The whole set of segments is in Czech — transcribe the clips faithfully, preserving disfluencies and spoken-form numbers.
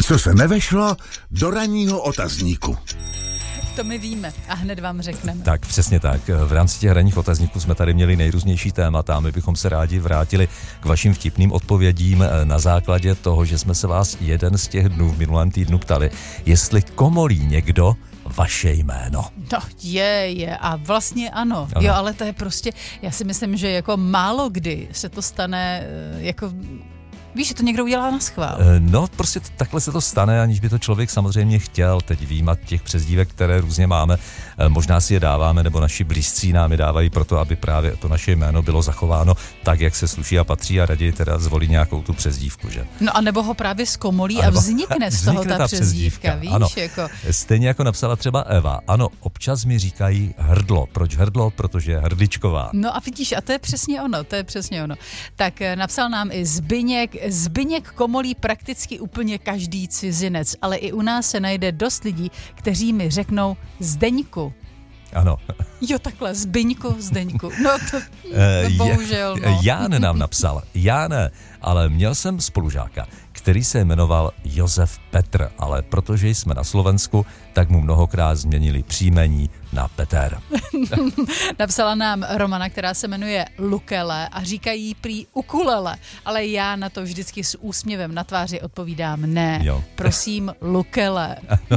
co se nevešlo do ranního otazníku. To my víme a hned vám řekneme. Tak, přesně tak. V rámci těch ranních otazníků jsme tady měli nejrůznější témata a my bychom se rádi vrátili k vašim vtipným odpovědím na základě toho, že jsme se vás jeden z těch dnů v minulém týdnu ptali, jestli komolí někdo vaše jméno. No, je, je a vlastně ano. ano. Jo, ale to je prostě, já si myslím, že jako málo kdy se to stane jako... Víš, že to někdo udělá na schvál. No, prostě t- takhle se to stane, aniž by to člověk samozřejmě chtěl. Teď výjimat těch přezdívek, které různě máme, možná si je dáváme, nebo naši blízcí nám je dávají proto, aby právě to naše jméno bylo zachováno tak, jak se sluší a patří a raději teda zvolí nějakou tu přezdívku, že? No a nebo ho právě zkomolí a, a vznikne z toho ta, ta přezdívka, víš? Ano. Jako... Stejně jako napsala třeba Eva. Ano, občas mi říkají hrdlo. Proč hrdlo? Protože je hrdličková. No a vidíš, a to je přesně ono, to je přesně ono. Tak napsal nám i Zbyněk, Zbyněk komolí prakticky úplně každý cizinec, ale i u nás se najde dost lidí, kteří mi řeknou Zdeňku. Ano. Jo, takhle, Zbyňku, Zdeňku. No to, no, bohužel, no. Ján nám napsal. Ján, ale měl jsem spolužáka, který se jmenoval Josef Petr, ale protože jsme na Slovensku, tak mu mnohokrát změnili příjmení na Peter. Napsala nám Romana, která se jmenuje Lukele a říkají prý ukulele, ale já na to vždycky s úsměvem na tváři odpovídám ne, jo. Prosím Lukele.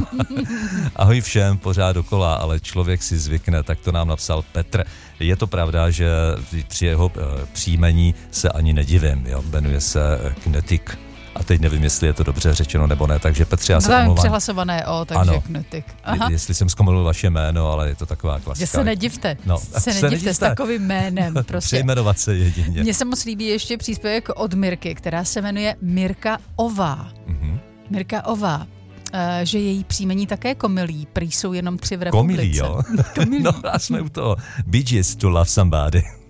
Ahoj všem, pořád dokola, ale člověk si zvykne, tak to nám napsal Petr. Je to pravda, že při jeho příjmení se ani nedivím, jo? Jmenuje se Knetik. A teď nevím, jestli je to dobře řečeno nebo ne, takže Petře, já se omlouvám. Přehlasované O, takže ano. Knetik. Aha. Jestli jsem zkomolil vaše jméno, ale je to taková klasika. Že se nedivte, no, se, se nedivte, nedivte s takovým jménem. Prostě. Přejmenovat se jedině. Mně se moc líbí ještě příspěvek od Mirky, která se jmenuje Mirka Ová. Mm-hmm. Mirka Ová. Uh, že její příjmení také komilí, prý jsou jenom tři v republice. Komilí, jo? Komilí. No a jsme u toho. Bee Gees to love somebody.